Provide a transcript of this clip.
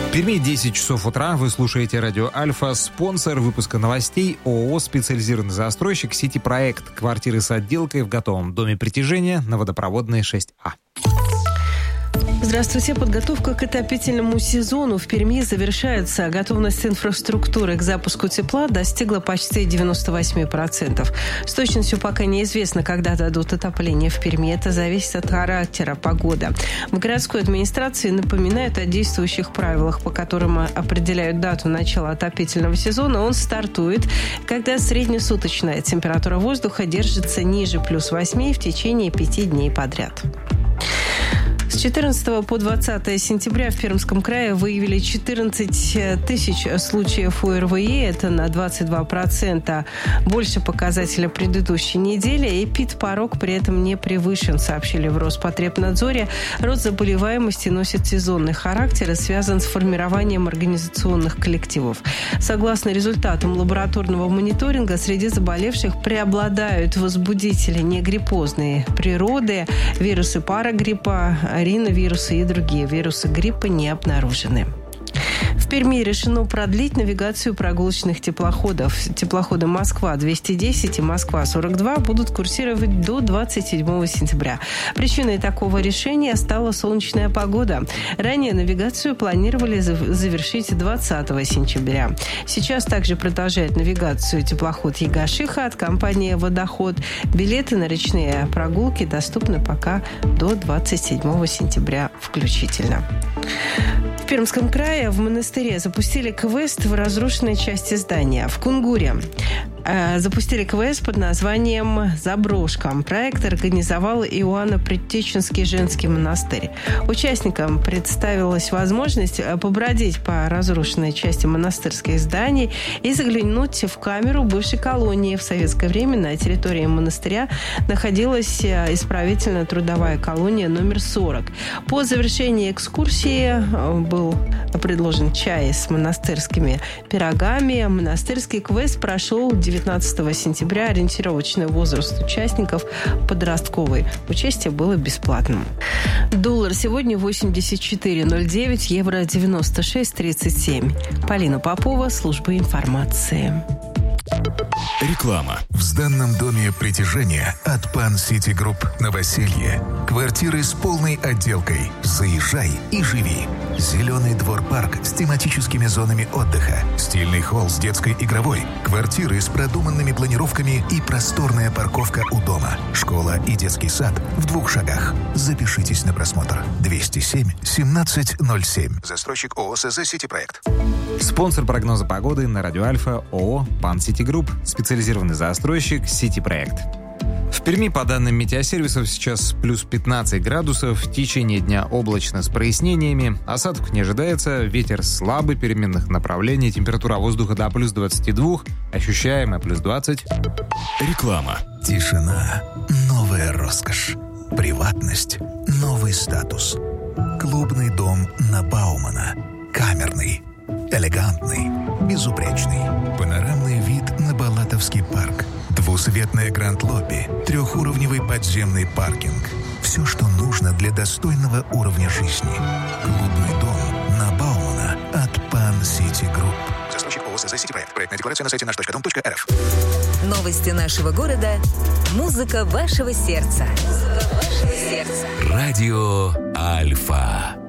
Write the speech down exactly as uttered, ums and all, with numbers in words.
В Перми десять часов утра. Вы слушаете радио Альфа. Спонсор выпуска новостей ООО «Специализированный застройщик Сити Проект». Квартиры с отделкой в готовом доме притяжения на Водопроводной шесть А. Здравствуйте. Подготовка к отопительному сезону в Перми завершается. Готовность инфраструктуры к запуску тепла достигла почти девяносто восемь процентов. С точностью пока неизвестно, когда дадут отопление в Перми. Это зависит от характера погоды. В городской администрации напоминают о действующих правилах, по которым определяют дату начала отопительного сезона. Он стартует, когда среднесуточная температура воздуха держится ниже плюс восьми в течение пяти дней подряд. С четырнадцатого по двадцатое сентября в Пермском крае выявили четырнадцать тысяч случаев ОРВИ. Это на двадцать два процента больше показателя предыдущей недели. Эпидпорог при этом не превышен, сообщили в Роспотребнадзоре. Рост заболеваемости носит сезонный характер и связан с формированием организационных коллективов. Согласно результатам лабораторного мониторинга, среди заболевших преобладают возбудители негриппозной природы, вирусы парагриппа, риновирусы и другие вирусы гриппа не обнаружены. В Перми решено продлить навигацию прогулочных теплоходов. Теплоходы «Москва двести десять» и «Москва сорок два» будут курсировать до двадцать седьмого сентября. Причиной такого решения стала солнечная погода. Ранее навигацию планировали завершить двадцатого сентября. Сейчас также продолжает навигацию теплоход «Ягашиха» от компании «Водоход». Билеты на речные прогулки доступны пока до двадцать седьмого сентября включительно. В Пермском крае в монастыре запустили квест в разрушенной части здания. В Кунгуре запустили квест под названием «Заброшка». Проект организовал Иоанно-Предтеченский женский монастырь. Участникам представилась возможность побродить по разрушенной части монастырских зданий и заглянуть в камеру бывшей колонии. В советское время на территории монастыря находилась исправительно-трудовая колония номер сорок. По завершении экскурсии был предложен чай с монастырскими пирогами. Монастырский квест прошел девятнадцатого сентября. Ориентировочный возраст участников подростковый. Участие было бесплатным. Доллар сегодня восемьдесят четыре ноль девять, евро девяносто шесть тридцать семь. Полина Попова, служба информации. Реклама. В сданном доме притяжения от Пан Сити Групп Новоселье. Квартиры с полной отделкой. Заезжай и живи. Зеленый двор-парк с тематическими зонами отдыха. Стильный холл с детской игровой. Квартиры с продуманными планировками и просторная парковка у дома. Школа и детский сад в двух шагах. Запишитесь на просмотр. двести семь семнадцать ноль семь. Застройщик ООО СЗ «Сити Проект». Спонсор прогноза погоды на радио Альфа ООО «Пан Сити Групп». Специализированный застройщик «Сити Проект». В Перми, по данным метеосервисов, сейчас плюс пятнадцать градусов. В течение дня облачно с прояснениями. Осадков не ожидается. Ветер слабый, переменных направлений. Температура воздуха до плюс двадцати двух. Ощущаемая плюс двадцать. Реклама. Тишина. Новая роскошь. Приватность. Новый статус. Клубный дом на Баумана. Камерный. Элегантный. Безупречный. Панорамный вид на Балатовский парк. Двусветное гранд-лобби, трехуровневый подземный паркинг. Все, что нужно для достойного уровня жизни. Клубный дом на Баумана от Пан Сити Групп. Застройщик ООО СЗ «Сити Проект». Проектная декларация на сайте наш точка дом точка эр эф. Новости нашего города. Музыка вашего сердца. Музыка вашего сердца. Радио Альфа.